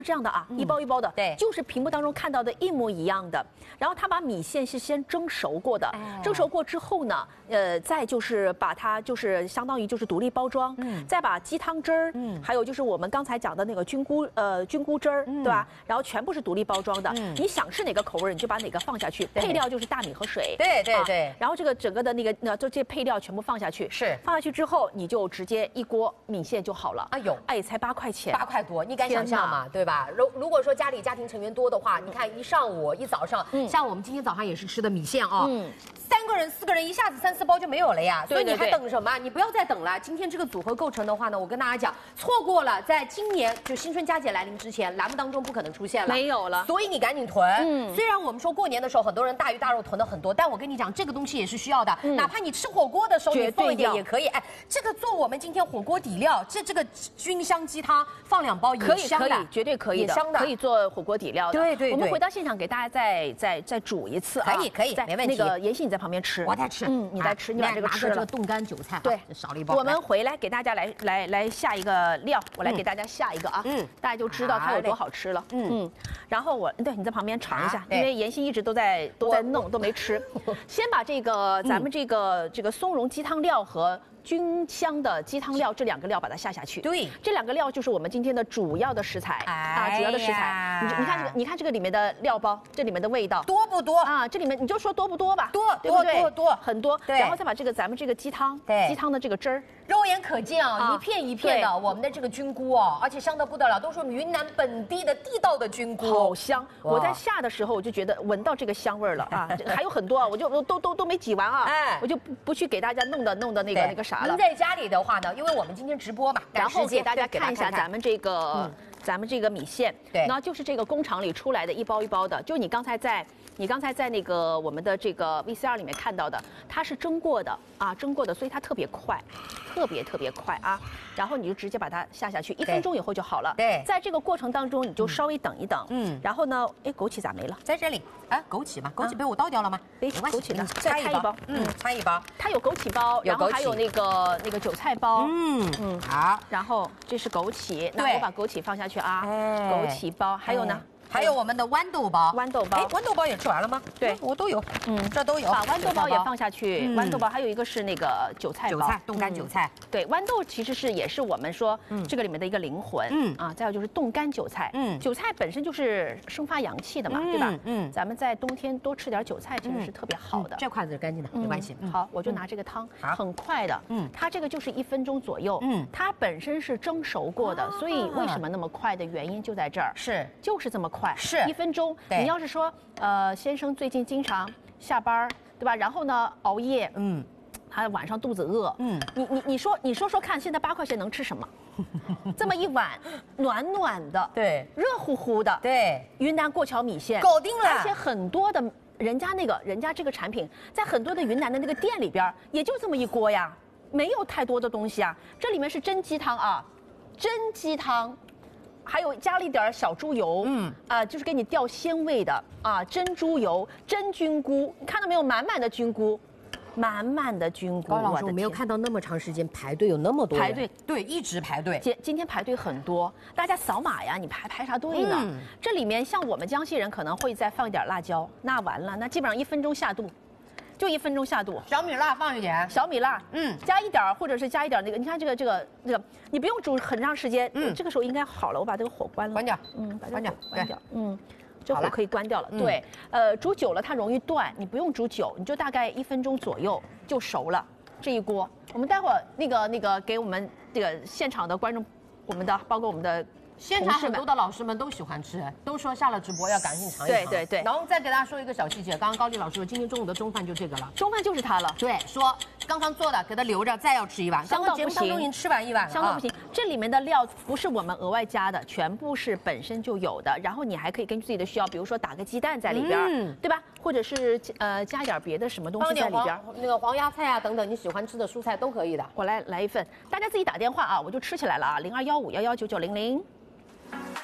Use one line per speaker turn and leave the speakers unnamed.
这样的啊，一包一包的，
对，
就是屏幕当中看到的一模一样的。然后他把米线是先蒸熟过的，蒸熟过之后呢，再就是把它就是相当于就是独立包装，再把鸡汤汁儿，还有就是我们刚才讲的那个菌菇汁儿，对吧？然后全部是独立包装的，你想吃哪个口味，你就把哪个放下去，配料就是大米和水，
对。
然后这个整个的就这配料全部放下去，
是
放下去之后，你就直接一锅米线就好了。
哎呦，
哎，才8块钱
，8块多，你敢想象吗？对吧？如果说家庭成员多的话，你看一上午一早上，像我们今天早上也是吃的米线啊，3个人4个人一下子3、4包就没有了呀，所以你还等什么？你不要再等了。今天这个组合构成的话呢，我跟大家讲，错过了，在今年就新春佳节来临之前，栏目当中不可能出现了，
没有了，
所以你赶紧囤。虽然我们说过年的时候很多人大鱼大肉囤的很多，但我跟你讲，这个东西也是需要的，哪怕你吃火锅的时候你放一点也可以。哎，这个做我们今天火锅底料，这个菌香鸡汤放2包也香的，
可以，绝对可以的，可以做火锅底料的。对，我们回到现场给大家再煮一次啊，
可以，没问题。
那个妍希你在旁边吃，
我在吃，
你在吃，你把这个吃了。
这个冻干韭菜，
对，
少了一包。
我们回来给大家来下一个料，我来给大家下一个啊，大家就知道它有多好吃了。然后对你在旁边尝一下，因为妍希一直都在弄，都没吃。先把这个咱们这个松茸鸡汤料和菌香的鸡汤料这2个料把它下去。
对，
这2个料就是我们今天的主要的食材啊，主要的食材。你看这个里面的料包，这里面的味道
多不多
啊？这里面你就说多不多吧？
多，
对不对？
多
很多。
对，
然后再把咱们这个鸡汤的这个汁儿，
肉眼可见啊，一片一片的我们的这个菌菇哦，而且香得不得了，都是我们云南本地的地道的菌菇，
好香！我在下的时候我就觉得闻到这个香味儿了啊，还有很多啊，我就都没挤完啊，我就不去给大家弄的那个啥了。
您在家里的话呢，因为我们今天直播嘛，
然后给大家看一下咱们这个米线，对，然后就是这个工厂里出来的一包一包的，就你刚才在那个我们的这个 VCR 里面看到的，它是蒸过的啊，所以它特别快，特别快啊。然后你就直接把它下去，1分钟以后就好了。对，在这个过程当中你就稍微等一等。然后呢，哎，枸杞咋没了？
在这里。哎，枸杞嘛，枸杞被我倒掉了吗？
没关系，枸杞呢？再
拆一包。拆一包。
它有枸杞包，然后还有那个韭菜包。
好。
然后这是枸杞，那我把枸杞放下去啊。枸杞包，还有呢？
还有我们的豌豆包，
哎，
豌豆包也吃完了吗？对，我都有，这都有。
把豌豆包也放下去，豌豆包还有一个是那个韭菜包，
冻干韭菜。对，
豌豆其实也是我们说这个里面的一个灵魂，再有就是冻干韭菜，韭菜本身就是生发阳气的嘛，对吧？咱们在冬天多吃点韭菜其实是特别好的。
这筷子是干净的，没关系。
好，我就拿这个汤，很快的，它这个就是1分钟左右，它本身是蒸熟过的，所以为什么那么快的原因就在这儿，就是这么快。是1分钟。你要是说，先生最近经常下班，对吧？然后呢，熬夜，他晚上肚子饿，你说看，现在8块钱能吃什么？这么一碗暖暖的，对，热乎乎的，对，云南过桥米线搞定了。而且很多的人家这个产品，在很多的云南的那个店里边，也就这么一锅呀，没有太多的东西啊。这里面是真鸡汤啊，真鸡汤。还有加了一点小猪油，就是给你调鲜味的啊，真猪油、真菌菇，你看到没有？满满的菌菇，高
老师，我没有看到那么长时间排队有那么多人，排队，对，一直排队。
今天排队很多，大家扫码呀，你排啥队呢？这里面像我们江西人可能会再放一点辣椒，那完了，那基本上1分钟下肚。就1分钟下肚，
小米辣放一点，
小米辣，加一点或者是加一点那个，你看这个，你不用煮很长时间，这个时候应该好了，我把这个火关了，
关掉，
把这个火关掉，这火可以关掉了，对，煮久了它容易断，你不用煮久，你就大概1分钟左右就熟了，这一锅，我们待会儿那个给我们这个现场的观众，包括我们的。
现场很多的老师们都喜欢吃，都说下了直播要赶紧尝一尝。对。然后再给大家说一个小细节，刚刚高丽老师说今天中午的中饭就这个了，
中饭就是它了。对，
说刚刚做的给它留着，再要吃一碗。刚刚节目当中已经吃完1碗了，
香到不行。这里面的料不是我们额外加的，全部是本身就有的。然后你还可以根据自己的需要，比如说打个鸡蛋在里边，对吧？或者是加点别的什么东西在里边，
那个黄芽菜啊等等你喜欢吃的蔬菜都可以的。
我来一份，大家自己打电话啊，我就吃起来了啊，0215119900。